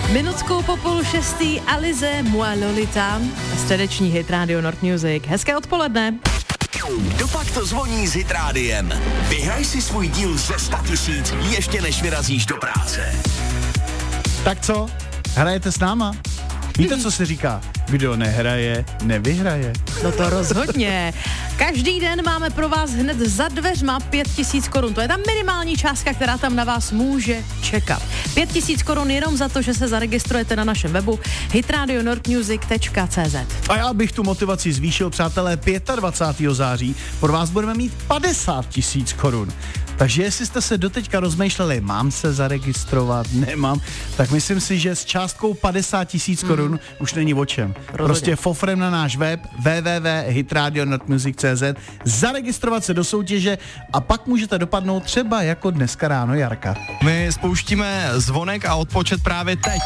Minutkou po 5:30 Alize Moi Lolita, středeční hit Radio Nord Music. Hezké odpoledne. Kdopak to zvoní s Hit Rádiem. Vyhraj si svůj díl ze 100 000 ještě než vyrazíš do práce. Tak co? Hrajete s náma? Víte, co se říká? Kdo nehraje, nevyhraje. No to rozhodně. Každý den máme pro vás hned za dveřma 5 000 korun. To je ta minimální částka, která tam na vás může čekat. 5 000 korun jenom za to, že se zaregistrujete na našem webu hitradionordmusic.cz. A já bych tu motivaci zvýšil, přátelé, 25. září pro vás budeme mít 50 000 korun. Takže jestli jste se doteďka rozmýšleli, mám se zaregistrovat, nemám, tak myslím si, že s částkou 50 000 korun už není o čem. Rozhodně. Prostě fofrem na náš web www.hitradionordmusic.cz, zaregistrovat se do soutěže a pak můžete dopadnout třeba jako dneska ráno Jarka. My spouštíme zvonek a odpočet právě teď.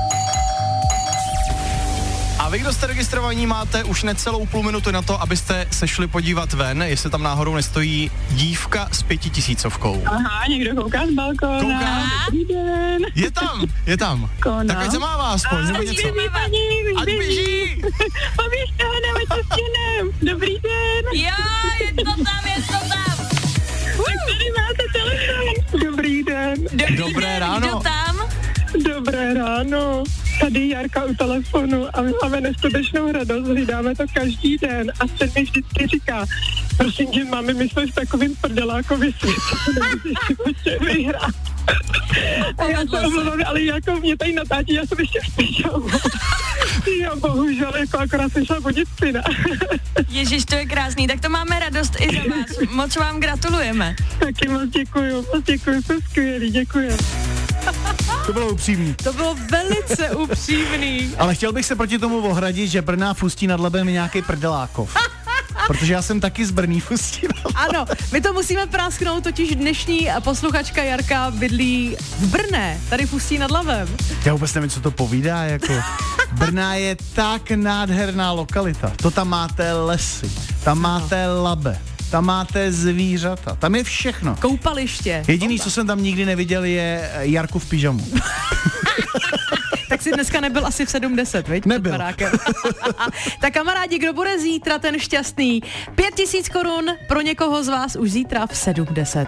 A vy, kdo jste registrovaní, máte už necelou půl minuty na to, abyste se šli podívat ven, jestli tam náhodou nestojí dívka s 5 000. Aha, někdo kouká z balkóna. Kouká? Dobrý den. Je tam. Kona. Tak ať se mává aspoň, nebo něco. Ať běží. Poběžte ho, nebo stěnem. Dobrý den. Jo, je to tam. Tak tady máte telefon. Dobrý den. Dobré ráno. Kdo tam? Dobré ráno. Tady Jarka u telefonu a my máme neskutečnou radost, hlídáme to každý den a se mi vždycky říká, prosím tě, máme, my jsme v takovým prdelákově světě, nemůžeš si prostě vyhrát. A já se omlouvám, ale jako mě tady natáčí, já jsem ještě v pyžamu. Já bohužel, jako akorát jsem šla vodit syna. Ježiš, to je krásný, tak to máme radost i za vás. Moc vám gratulujeme. Taky moc děkuju, jste skvělí, děkuji. To bylo upřímný. To bylo velice upřímný. Ale chtěl bych se proti tomu ohradit, že Brna v Ústí nad Labem je nějaký prdelákov. Protože já jsem taky z Brný v Ústí nad Labem. Ano, my to musíme prásknout, totiž dnešní posluchačka Jarka bydlí v Brně, tady v Ústí nad Labem. Já vůbec nevím, co to povídá, jako. Brna je tak nádherná lokalita. To tam máte lesy, tam máte Labe, tam máte zvířata, tam je všechno. Koupaliště. Jediný, co jsem tam nikdy neviděl, je Jarku v pyžamu. Tak si dneska nebyl asi v 7:10, viď? Nebyl. Tak kamarádi, kdo bude zítra ten šťastný? 5 000 korun pro někoho z vás už zítra v 7:10.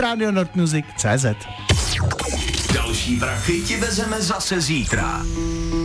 www.hitradionordmusic.cz. Další prachy ti vezeme zase zítra.